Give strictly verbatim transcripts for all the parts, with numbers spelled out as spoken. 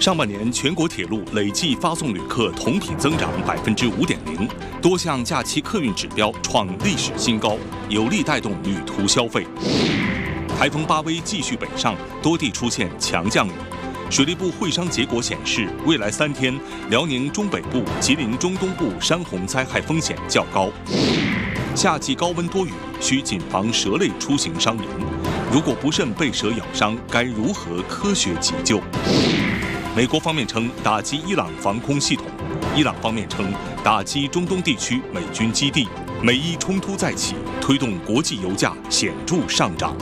上半年全国铁路累计发送旅客同比增长百分之五点零，多项假期客运指标创历史新高，有力带动旅途消费。台风巴威继续北上，多地出现强降雨。水利部会商结果显示，未来三天辽宁中北部、吉林中东部山洪灾害风险较高。夏季高温多雨，需谨防蛇类出行伤人。如果不慎被蛇咬伤，该如何科学急救？美国方面称打击伊朗防空系统，伊朗方面称打击中东地区美军基地。美伊冲突再起，推动国际油价显著上涨。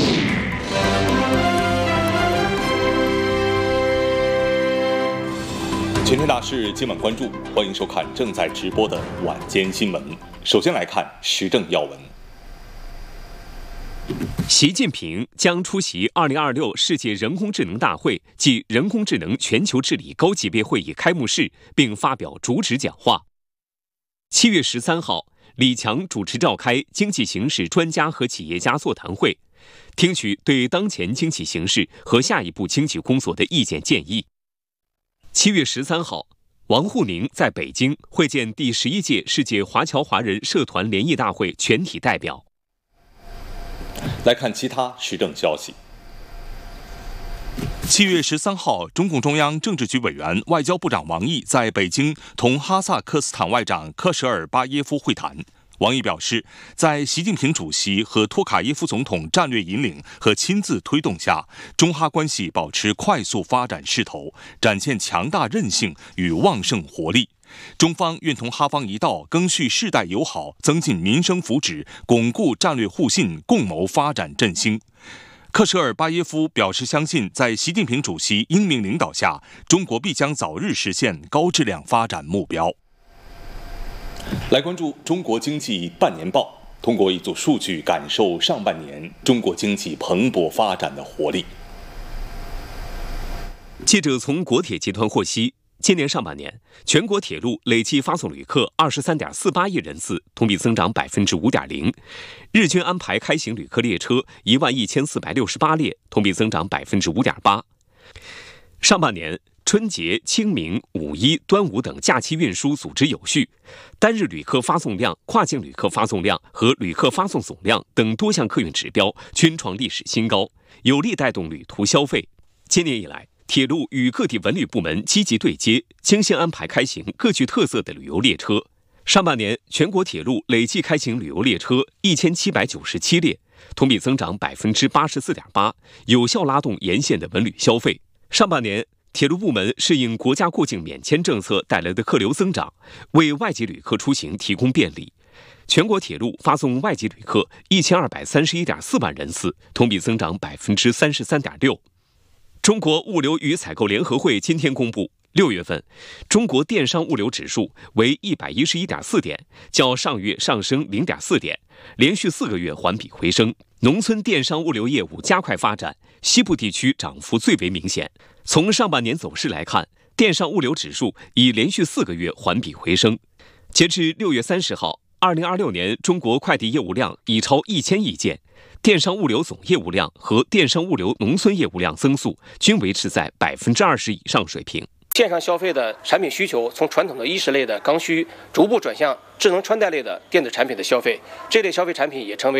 全天大事今晚关注，欢迎收看正在直播的晚间新闻。首先来看时政要闻。 习近平将出席二零二六世界人工智能大会暨人工智能全球治理高级别会议开幕式，并发表主旨讲话。七月十三号，李强主持召开经济形势专家和企业家座谈会，听取对当前经济形势和下一步经济工作的意见建议。七月十三号，王沪宁在北京会见第十一届世界华侨华人社团联谊大会全体代表。 来看其他时政消息。七月十三号，中共中央政治局委员、外交部长王毅在北京同哈萨克斯坦外长克什尔巴耶夫会谈。王毅表示，在习近平主席和托卡耶夫总统战略引领和亲自推动下，中哈关系保持快速发展势头，展现强大韧性与旺盛活力。中方愿同哈方一道，赓续世代友好，增进民生福祉，巩固战略互信，共谋发展振兴。克什尔巴耶夫表示相信，在习近平主席英明领导下，中国必将早日实现高质量发展目标。来关注中国经济半年报，通过一组数据感受上半年中国经济蓬勃发展的活力。 记者从国铁集团获悉，今年上半年，全国铁路累计发送旅客二十三点四八亿人次，同比增长百分之五点零，日均安排开行旅客列车一万一千四百六十八列，同比增长百分之五点八。上半年，春节、清明、五一、端午等假期运输组织有序，单日旅客发送量、跨境旅客发送量和旅客发送总量等多项客运指标均创历史新高，有力带动旅途消费。今年以来，铁路与各地文旅部门积极对接，精心安排开行各具特色的旅游列车。上半年，全国铁路累计开行旅游列车一千七百九十七列，同比增长百分之八十四点八，有效拉动沿线的文旅消费。上半年，铁路部门适应国家过境免签政策带来的客流增长，为外籍旅客出行提供便利。全国铁路发送外籍旅客一千二百三十一点四万人次，同比增长百分之三十三点六。中国物流与采购联合会今天公布，六月份中国电商物流指数为一百一十一点四点，较上月上升零点四点，连续四个月环比回升。农村电商物流业务加快发展，西部地区涨幅最为明显。从上半年走势来看，电商物流指数已连续四个月环比回升。截至六月三十号，二零二六年中国快递业务量已超一千亿件。电商物流总业务量和电商物流农村业务量增速均维持在百分之二十以上水平。 线上消费的产品需求从传统的衣食类的刚需，逐步转向智能穿戴类的电子产品的消费，这类消费产品也成为